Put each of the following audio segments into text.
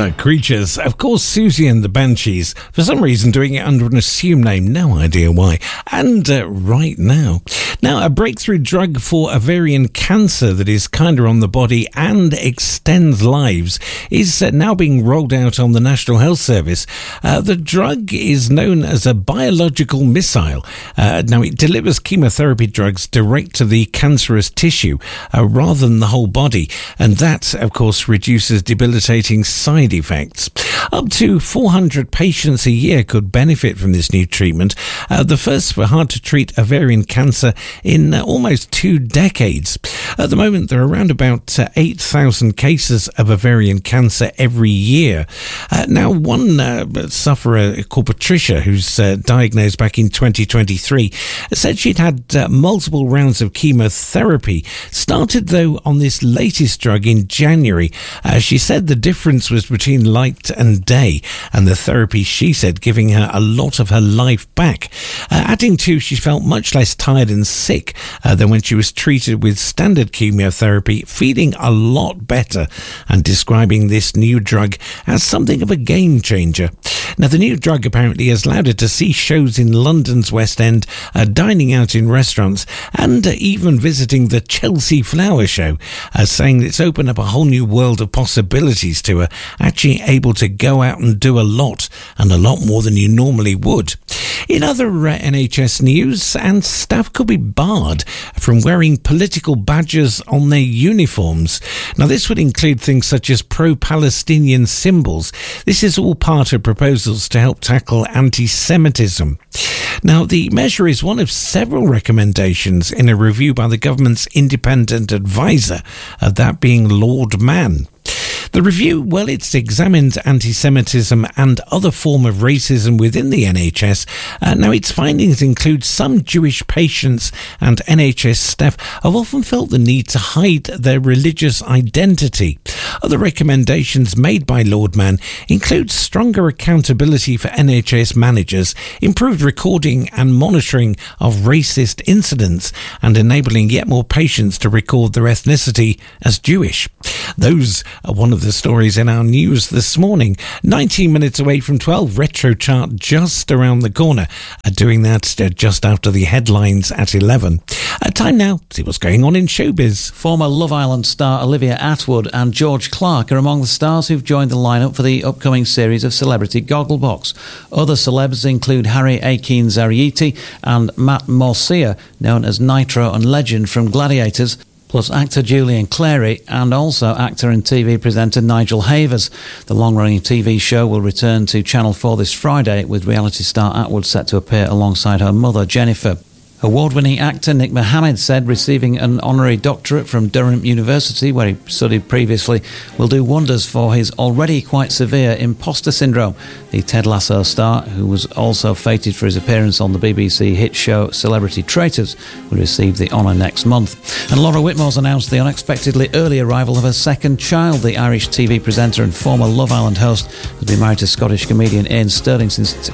Creatures. Of course, Susie and the Banshees. For some reason, doing it under an assumed name. No idea why. And Right Now. Now, a breakthrough drug for ovarian cancer that is kinder on the body and extends lives is now being rolled out on the National Health Service. The drug is known as a biological missile. Now, it delivers chemotherapy drugs direct to the cancerous tissue rather than the whole body. And that, of course, reduces debilitating side effects. Up to 400 patients a year could benefit from this new treatment, the first for hard-to-treat ovarian cancer in almost 2 decades. At the moment, there are around about 8,000 cases of ovarian cancer every year. Now, one sufferer called Patricia, who's diagnosed back in 2023, said she'd had multiple rounds of chemotherapy, started, though, on this latest drug in January. She said the difference was between light and day, and the therapy, she said, giving her a lot of her life back. Adding to, she felt much less tired and sick than when she was treated with standard chemotherapy, feeling a lot better, and describing this new drug as something of a game changer. Now, the new drug apparently has allowed her to see shows in London's West End, dining out in restaurants, and even visiting the Chelsea Flower Show, saying it's opened up a whole new world of possibilities to her, actually able to go out and do a lot, and a lot more than you normally would. In other NHS news, and staff could be barred from wearing political badges on their uniforms. Now, this would include things such as pro-Palestinian symbols. This is all part of proposals to help tackle anti-Semitism. Now, the measure is one of several recommendations in a review by the government's independent advisor, that being Lord Mann. The review, well, it's examined anti-Semitism and other form of racism within the NHS. Now, its findings include some Jewish patients and NHS staff have often felt the need to hide their religious identity. Other recommendations made by Lord Mann include stronger accountability for NHS managers, improved recording and monitoring of racist incidents, and enabling yet more patients to record their ethnicity as Jewish. Those are one of the stories in our news this morning. 19 minutes away from 12, Retro Chart just around the corner. Doing that just after the headlines at 11. Time now to see what's going on in showbiz. Former Love Island star Olivia Attwood and George Clark are among the stars who've joined the lineup for the upcoming series of Celebrity Gogglebox. Other celebs include Harry Akin-Zariiti and Matt Morcia, known as Nitro and Legend from Gladiators, plus actor Julian Clary and also actor and TV presenter Nigel Havers. The long-running TV show will return to Channel 4 this Friday, with reality star Attwood set to appear alongside her mother, Jennifer. Award-winning actor Nick Mohammed said receiving an honorary doctorate from Durham University, where he studied previously, will do wonders for his already quite severe imposter syndrome. The Ted Lasso star, who was also fated for his appearance on the BBC hit show Celebrity Traitors, will receive the honour next month. And Laura Whitmore's announced the unexpectedly early arrival of her second child. The Irish TV presenter and former Love Island host has been married to Scottish comedian Ian Stirling since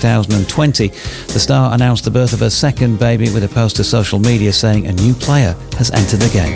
2020. The star announced the birth of her second baby with a post to social media saying a new player has entered the game.